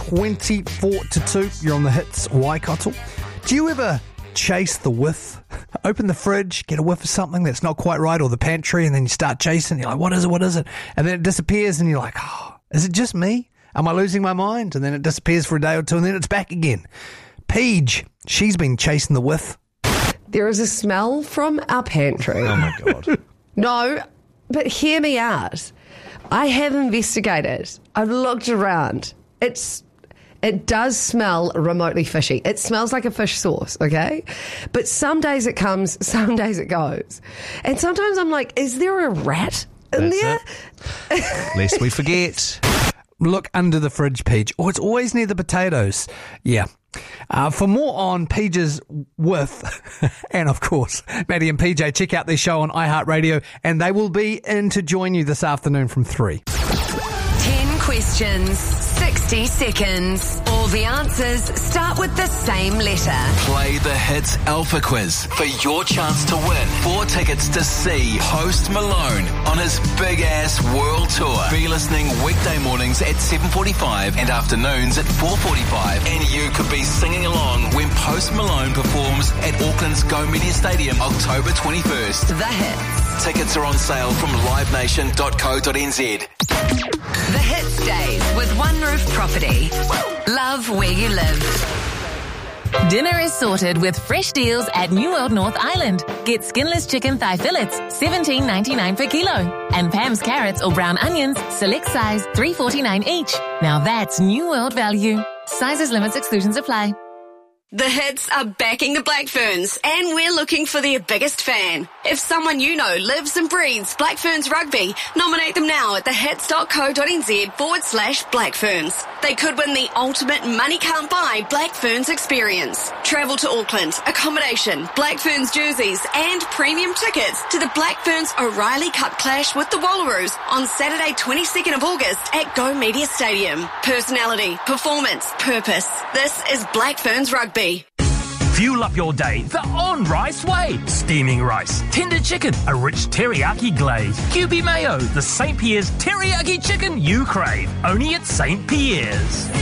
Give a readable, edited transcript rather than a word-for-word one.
24-2. You're on the Hits Waikato. Do you ever chase the whiff? Open the fridge, get a whiff of something that's not quite right, or the pantry, and then you start chasing. You're like, what is it? And then it disappears, and you're like, oh, is it just me? Am I losing my mind? And then it disappears for a day or two, and then it's back again. Paige, she's been chasing the whiff. There is a smell from our pantry. Oh, my God. No, but hear me out. I have investigated. I've looked around. It does smell remotely fishy. It smells like a fish sauce, okay? But some days it comes, some days it goes. And sometimes I'm like, is there a rat in there? Lest we forget. Look under the fridge, Paige. Oh, it's always near the potatoes. Yeah. For more on Paige's whiff, and of course, Maddie and PJ, check out their show on iHeartRadio, and they will be in to join you this afternoon from 3. 10 questions, 60 seconds. All the answers start with the same letter. Play the Hits Alpha Quiz for your chance to win 4 tickets to see Post Malone on his big-ass world tour. Be listening weekday mornings at 7:45 and afternoons at 4:45. And you could be singing along when Post Malone performs at Auckland's Go Media Stadium October 21st. The Hits. Tickets are on sale from livenation.co.nz. The Hits Days with One Roof Property. Love where you live. Dinner is sorted with fresh deals at New World North Island. Get skinless chicken thigh fillets, $17.99 per kilo. And Pam's carrots or brown onions, select size, $3.49 each. Now that's New World value. Sizes, limits, exclusions apply. The Hits are backing the Black Ferns, and we're looking for their biggest fan. If someone you know lives and breathes Black Ferns rugby, nominate them now at thehits.co.nz/Black Ferns. They could win the ultimate money can't buy Black Ferns experience. Travel to Auckland, accommodation, Black Ferns jerseys, and premium tickets to the Black Ferns O'Reilly Cup clash with the Wallaroos on Saturday 22nd of August at Go Media Stadium. Personality, performance, purpose. This is Black Ferns rugby. Fuel up your day the on-rice way. Steaming rice, tender chicken, a rich teriyaki glaze, QB mayo, the St. Pierre's teriyaki chicken you crave. Only at St. Pierre's.